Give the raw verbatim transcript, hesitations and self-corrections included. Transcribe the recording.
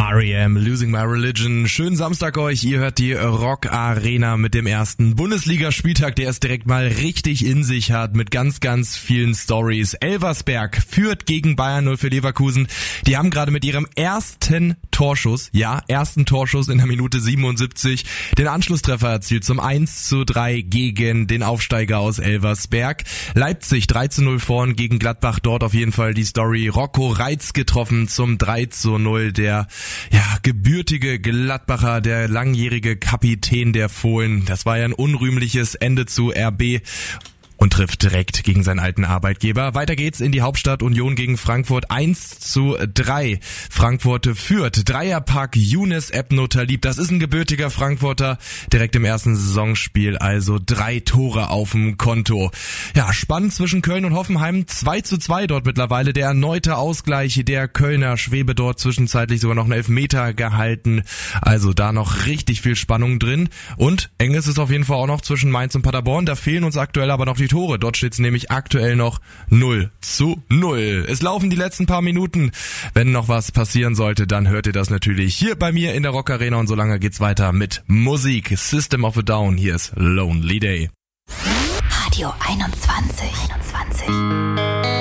R E M, Losing My Religion. Schönen Samstag euch, ihr hört die Rock Arena mit dem ersten Bundesligaspieltag, der es direkt mal richtig in sich hat, mit ganz, ganz vielen Stories. Elversberg führt gegen Bayern null für Leverkusen. Die haben gerade mit ihrem ersten Torschuss, ja, ersten Torschuss in der Minute siebenundsiebzig, den Anschlusstreffer erzielt zum eins zu drei gegen den Aufsteiger aus Elversberg. Leipzig drei zu null vorn gegen Gladbach, dort auf jeden Fall die Story. Rocco Reitz getroffen zum drei zu null, der ja gebürtige Gladbacher, der langjährige Kapitän der Fohlen. Das war ja ein unrühmliches Ende zu R B. Und trifft direkt gegen seinen alten Arbeitgeber. Weiter geht's in die Hauptstadt. Union gegen Frankfurt eins zu drei. Frankfurt führt. Dreierpack Younes Ebno-Talib. Das ist ein gebürtiger Frankfurter. Direkt im ersten Saisonspiel. Also drei Tore auf dem Konto. Ja, spannend zwischen Köln und Hoffenheim. zwei zu zwei dort mittlerweile. Der erneute Ausgleich der Kölner. Schwebe dort zwischenzeitlich sogar noch einen Elfmeter gehalten. Also da noch richtig viel Spannung drin. Und eng ist es auf jeden Fall auch noch zwischen Mainz und Paderborn. Da fehlen uns aktuell aber noch die Tore. Dort steht es nämlich aktuell noch null zu null. Es laufen die letzten paar Minuten. Wenn noch was passieren sollte, dann hört ihr das natürlich hier bei mir in der Rock Arena. Und solange geht's weiter mit Musik. System of a Down. Hier ist Lonely Day. Radio einundzwanzig. einundzwanzig.